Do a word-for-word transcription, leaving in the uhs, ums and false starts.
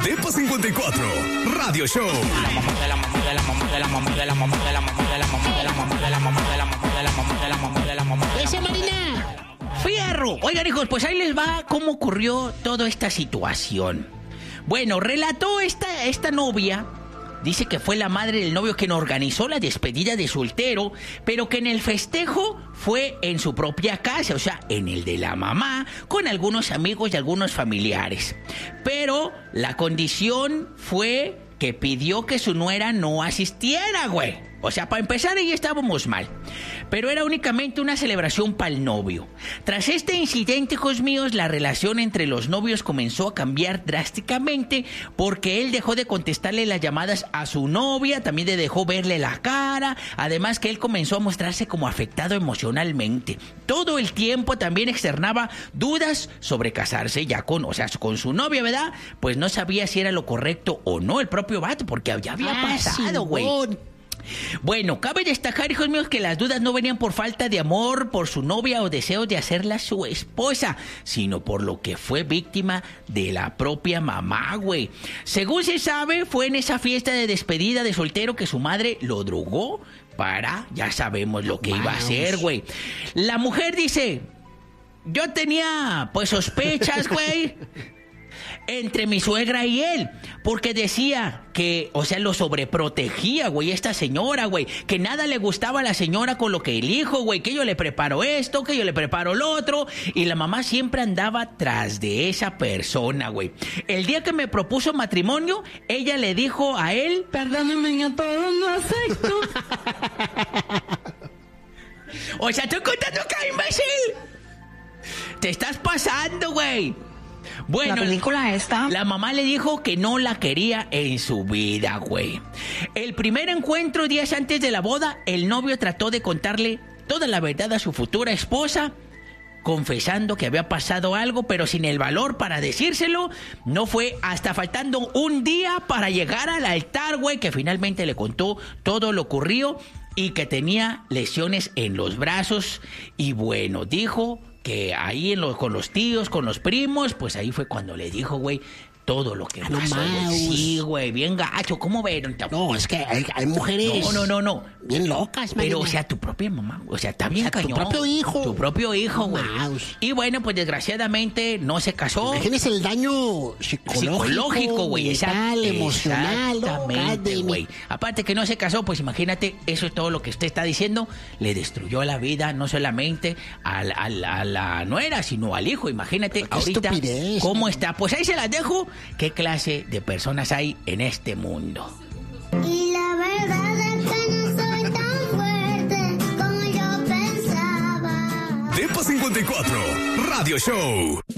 Depa cincuenta y cuatro, Radio Show. ¡Ese Marina! ¡Fierro! Oigan, hijos, pues ahí les va cómo ocurrió toda esta situación. Bueno, relató esta, esta novia. Dice que fue la madre del novio quien organizó la despedida de soltero, pero que en el festejo fue en su propia casa, o sea, en el de la mamá, con algunos amigos y algunos familiares. Pero la condición fue que pidió que su nuera no asistiera, güey. O sea, para empezar, ahí estábamos mal. Pero era únicamente una celebración para el novio. Tras este incidente, hijos míos, la relación entre los novios comenzó a cambiar drásticamente porque él dejó de contestarle las llamadas a su novia, también le dejó verle la cara, además que él comenzó a mostrarse como afectado emocionalmente. Todo el tiempo también externaba dudas sobre casarse ya con, o sea, con su novia, ¿verdad? Pues no sabía si era lo correcto o no el propio vato, porque ya había ah, pasado, güey. Sí, bueno, cabe destacar, hijos míos, que las dudas no venían por falta de amor por su novia o deseos de hacerla su esposa, sino por lo que fue víctima de la propia mamá, güey. Según se sabe, fue en esa fiesta de despedida de soltero que su madre lo drogó para, ya sabemos lo que iba a hacer, güey. La mujer dice, yo tenía, pues, sospechas, güey, entre mi suegra y él, porque decía que, o sea, lo sobreprotegía, güey, esta señora, güey, que nada le gustaba a la señora con lo que el hijo, güey, que yo le preparo esto, que yo le preparo lo otro, y la mamá siempre andaba tras de esa persona, güey. El día que me propuso matrimonio, ella le dijo a él, perdóname, yo todo no acepto. O sea, estoy contando acá, imbécil. Te estás pasando, güey. Bueno, la película esta. La mamá le dijo que no la quería en su vida, güey. El primer encuentro, días antes de la boda, el novio trató de contarle toda la verdad a su futura esposa, confesando que había pasado algo, pero sin el valor para decírselo. No fue hasta faltando un día para llegar al altar, güey, que finalmente le contó todo lo ocurrido y que tenía lesiones en los brazos. Y bueno, dijo que ahí en lo, con los tíos, con los primos, pues ahí fue cuando le dijo, güey, todo lo que ah, pasó. No, sí, güey, bien gacho. ¿Cómo vieron? No, es que hay, hay mujeres... No, no, no, no. Bien locas, man. Pero, o sea, tu propia mamá, o sea, está bien o sea, cañón. Tu propio hijo. Tu propio hijo, güey. No, y bueno, pues desgraciadamente no se casó. Imagínese el daño psicológico. Psicológico, güey. Mental, emocional. Exactamente, güey. No, aparte que no se casó, pues imagínate, eso es todo lo que usted está diciendo. Le destruyó la vida, no solamente a la, a la, a la nuera, sino al hijo. Imagínate ahorita estupidez, cómo ¿no? está. Pues ahí se las dejo. ¿Qué clase de personas hay en este mundo? Y la verdad es que no soy tan fuerte como yo pensaba. Depa cincuenta y cuatro, Radio Show.